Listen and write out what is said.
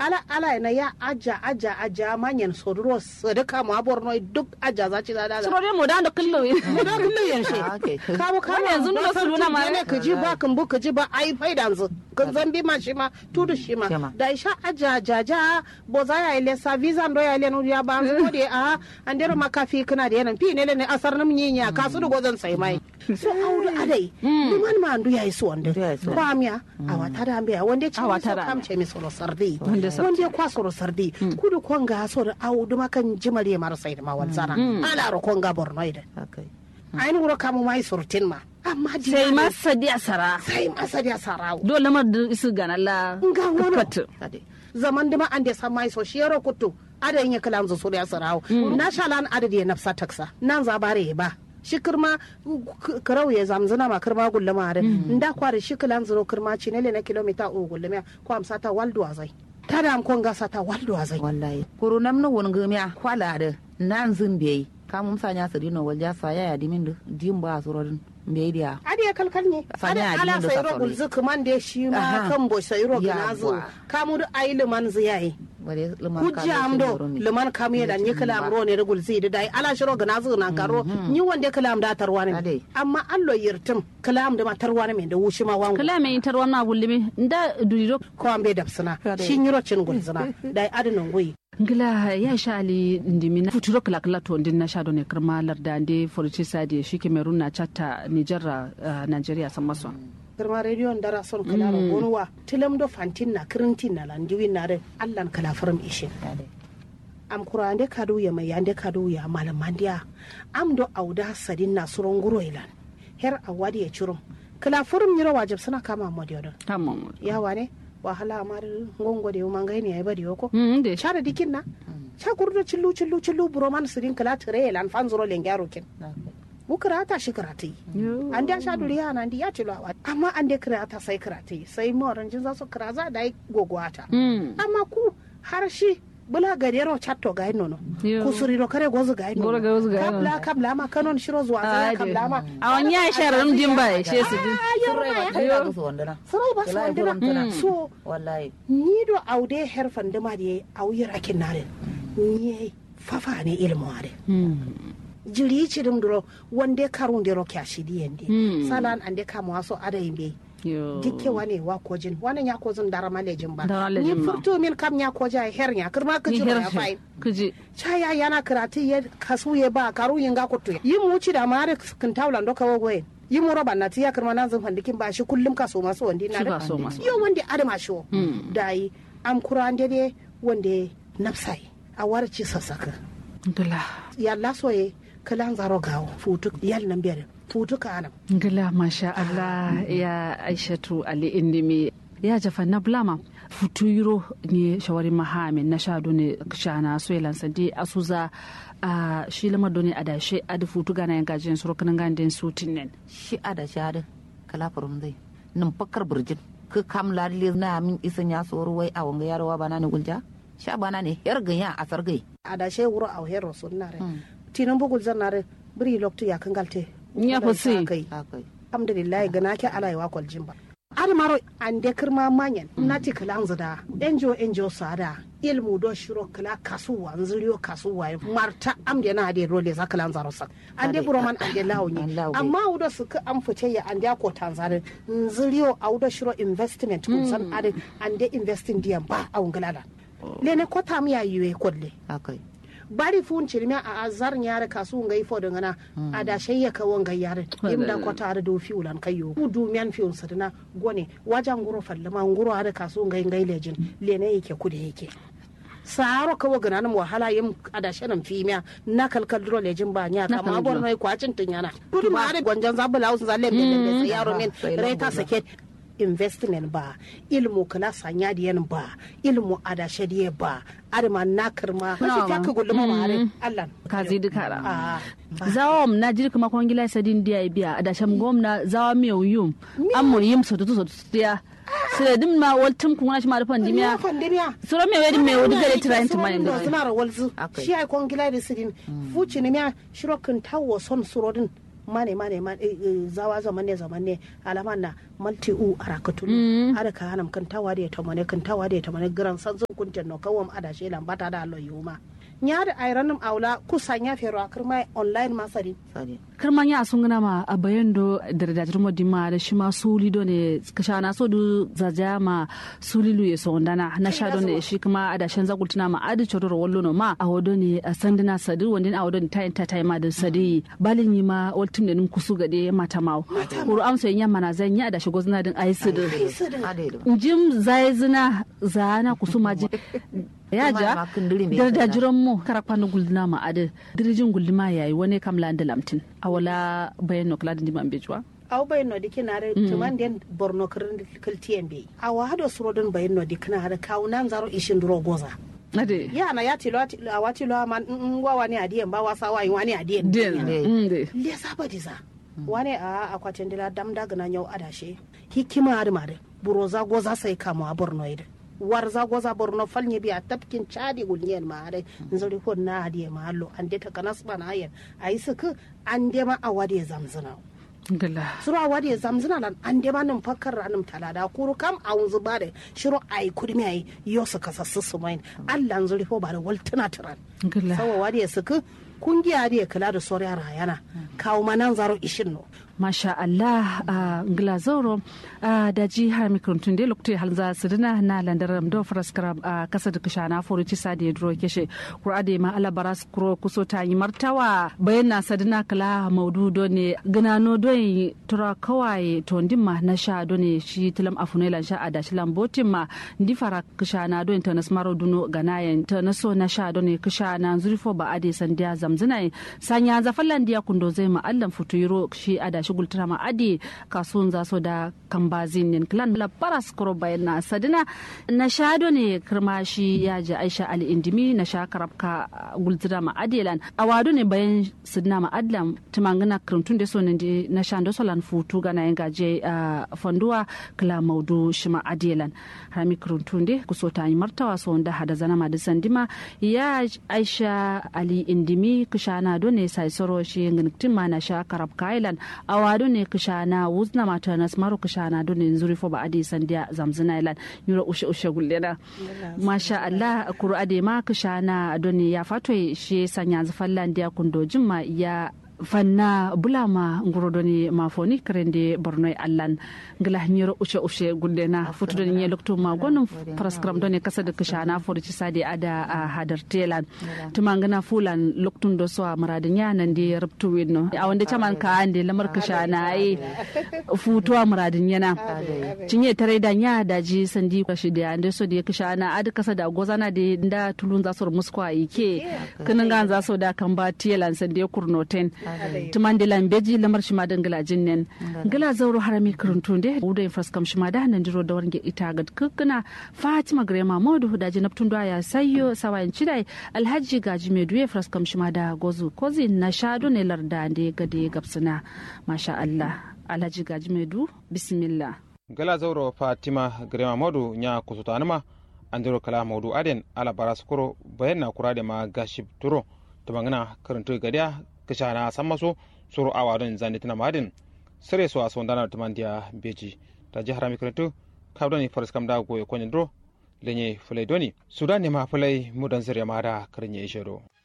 ala na ya aja manyan sodro sadaka mu aborno duk aja za ci da sodro mu da kullu mu da kullu yanshe kawo yanzu no suluna ma ne kaji ba kan bu kaji ba ai faida yanzu kan zambi ma shi ma tudu shi ma da isha aja boza ya ile sa visa ndo ya ile no ya ba ko de a andero makafi kana da yanan fi ne asar nam nyinya ka su go zan sai mai so audu adai liman ma andu yayi so wanda kwamiya awata da ambe wanda ci so kamce mi solo sardi wanda kwa solo sardi kudu konga so da audu makan jimare mar sai da ma wanzana ala ro konga borno ida ai ni wuro kamu mai surtin ma amma sai masa dia sara dole ma isu ganalla kutu zaman dima an da san mai so shero kutu ada yin kalan zo so da sarawo na shalan adadi na nafsa taksa nan zabare ba shi kirma karau ya zamzuna ma kirma gulluma da nda kware shi kalan zuro kirma ci ne na kilomita o gulluma ko amsa ta walduwa zai ta da am konga sata walduwa zai wallahi kurunam no won gumiya kwala da nan zumbe kamun sanya su dino walja saya ya dimin dim ba surodin media adiya kalkal ne ala sayro gulzu kuman da shi ma kan bo sayro ginazo kamu da ayi liman ziyayi hujja amdo liman kamu da ni kalam ro ne gulzi da dai ala shiro ginazo nan karo ni wanda kalam da tarwa ne amma allo yirtim kalam da tarwa ne me da wushi ma wangu kalam me tarwa na gullimi nda duro ko ambe dafsina shin yiro cin gulzina dai adinan goyi ngila ya sha ali ndimina futuro kala kala to ndin na sha do ne kirma larda nde forci sadi shi Cameroon na chatta Niger Nigeria samaso kirma radio ndara son kala ro gonwa tilam do fantin na kirintin na landiwin na re allan kala faram ishin am kurande kadu ya mai yande kadu ya malamandiya am do auda sadin na suron guro ilan her awadi ya churum kala faram nyiro wajib sana kama modiyo tamam ya wane wahala amar ngongo de mangai ne ai bari yoko chara dikin na cha kurdo chillu broman sirin kala tare lan fanzuro lengaro kin bukrata shi karati ande sha duriya nan di ya tilawa amma ande karata sai karati sai moran jin za su karaza dai gogwata amma ku har shi bula gadero chatto ga nono kusuriro kare gozu ga nono kabla ma kanon shiro zuwa sai kabla ma awon ya sharam dimba she su din surai ba su wandana so wallahi ni do aude herfan da ma da auyir akin nare ni fafa ne ilmu are jiri cirim duro wande karun dero kyashi diyende salan ande kama waso ada yimbe dikke wane wa kojin wannan ya kozin dara malejin ba ni furto min kam ya koja hernya kirma ka jiro ya fai kuji chaya yana karati ya kasuye ba karu yinga kutu yi muci da mare kin tawlan doka wogoye yi mu roba na tiya kirma nan zan fandikin ba shi kullum ka so maso wandi na da yo wande adama sho dai am kurande de wande nafsai a warci sassaka dula yalla soye kalan zaro gawo futu yal nan biyar futu kana ngila masha Allah ya Aishatu Ali Indimi ya jafa na blama futu yuro ne shawari mahamin na shado ne shana so yalan sandi asuza a shi lama doni adashe adu futu gana yan gajin suro kanan gandin sutin nen shi adashe adu kala farum dai nan fakkar burjin ka kam lalle na min isan ya soro wai a wanga yarwa bana ne gulja sha bana ne yar ganya a sargai adashe wuro a hero sunnare tinan bugul zanare biri loktu ya kangalte ya fosi alhamdulillah gana ke alaiwa kwaljin ba adamaro ande kirma manyan nati kalan zada enjo sada ilmu do shiro kala kasuwa nzuriyo kasuwa marta amde na ade role za kalan zaro sak ande buroman ande lawni amma udo suka amfuce ya ande ko tanzare nzuriyo audo shiro investment kun san ande investing diyan ba a ungalala lene ko tam ya yiwe kodle akai bari fun cirmiya a azar nyare kasu ngai fo da ngana a da shayya ka wanga yare inda ko ta da do fi ulan kayo ku du mian fi sadana gone wajan guro fallama nguro ada kasu ngai lejin lene yake ku da yake saro ka waga nan wahala yim ada shanan fi miya na kalkal dro lejin ba nya kama bor noi kwacin tunyana kudu ma ada gwanjan zabula usun zalle da yaro min reta sake investment ba ilmu kala sanya diyan ba ilmu adashe diye ba arma nakarma shi ta ka gulma mare Allah ka zidi kara zawam na jiri kuma kon gila sadin diya biya adashe gomna zawam yum amma yim so to ya sai dim ma waltum kun shi ma rufan dimiya sura me wedin me wodi gare tirayin tumanin da suna rawalzu shi ai kon gila da sidin fuci ne miya shirokin tawo son surodin mane zawa zamane alaman na malti u arakatulu ada ka hanam kan tawade to mane gran sanzun kunten no kawam ada she lambata da Allah yuma nyaada ayranum aula kusanya fero akirma online masari kirman ya sun gana ma a bayan do da jirmo dimma da shi ma suli do ne kashana so du zaja ma suli lu yeso ndana na sha do ne shi kuma ada shan zagultuna ma adi chodoro wallo no ma a wodo ne a sandina sadu wandin a wodo ne tayin ma da sadi balin yi ma waltum ne num kusu gade mata mawo kuru amsa yin mana zan ya da shi gozna din aisidu jim zaizina zana kusuma ji ya ja da jiran mu karakwa na gulduna ma adi dirijin gulduma yayi wani kamla da lamtin awala bayan nokla din man bejwa aw bayan no dikinare tuman den borno kirin kiltiyen be awa hado surodon bayan no dikinare kawunan zaro ishin duro goza ade yana ya tilo awati lo man wani adiyen ba wasa wani adiyen le saba diza wani a akwatin dila damda gana yau adashe hikima admare buroza goza sai kamo a borno ide warza goza borno falnye biya tapkin chadi gulnyen ma dai nzori ko na hadiye ma hallo ande ta kanas bana ayen ayi suku ande ma awade zamzina galla suru awade zamzina lan ande ma num fakkar ranum talada kuru kam awunzu bare shiru ayi kudmi ayi yosa kasassu sumain Allah nzori ko bare waltuna tiran galla sawa wade suku kungiya da kula da soriya rayana kawo manan zaro ishin no masha Allah ngla zoro da ji har mikrontun de lokto halza sidina na landaram do fraskara kasa da kishana foruci sadi dro keshe qur'ade ma ala baras kuro kuso ta yi martawa bayan sadina kala maudu do ne ganano do tura kawai to ndimma na sha do ne shi tilam afunela sha ada shi lambotin ma ndi fara kishana do internet maro duno ganayen ta naso na sha do ne kishana zurfo ba ade sandiya zamzina sanya zafallan dia kundo zai ma allan futuro shi ada shi gultura ma adi kasuwan za so da kambazin nin klan la paras koro bayna sadina na shado ne kirma shi ya ji Aisha Ali Indimi na sha karabka gultura ma adilan awado ne bayan sidna ma adlam tumangana kirtun de so ne na shando solan futu gana yin gaje fanduwa kala maudu shi ma adilan rami kirtun de kuso ta yi martawa so da hada zana ma da sandima ya Aisha Ali Indimi kushana do ne sai soro shi ngin ma na sha karabka island awado ne kishana wuzna mata nas maro kishana do ne nzuri fo ba adi sandia zamzina ilan nyuro ushe gullena masha Allah kuru ade ma kishana do ne ya fato shi sanya zafallan dia kundo jimma ya fanna bulama nguro ne mafoni krende bornoy allan ngala nyuro ushe gullena futu do ne lokto ma gonum praskram do ne kasa da kishana fo ci sade ada hadar telan tumangana fulan loktun do so maradin ya nan de rubtu winno a wanda chaman ka ande lamar kishana ai futuwa muradin yana cinye tare da nya da ji sandi shi da ande so da kishana ad kasa da gozana da nda tulun za so muskwa yake kinan gan za so da kan ba telan sande kurnoten tumandilan beji lamar shi ma dangala jinnen gala zauro harami kuruntunde udo infraskam shi ma da nan diro da warge ita ga kukkuna Fatima Grema Modu da jinabtun da ya sayyo sawayin cidai Alhaji Gaji Meduwe infraskam shi ma da gozu kozi na shado ne larda de gade gabsuna masha Allah Alhaji Gaji Medu bismillah gala zauro Fatima Grema Modu nya kusutanuma andiro kala Modu aden ala baraskuro bayan na kurade ma gashib turo to bangana karanto gadiya kishana sammaso suru awadon zanitina madin sere so asondana tumandia beji ta jihar mikranto kabdoni faris kamda go ko nyandro lenye fulay doni sudan ne ma fulay mudan zere mada karnye ishero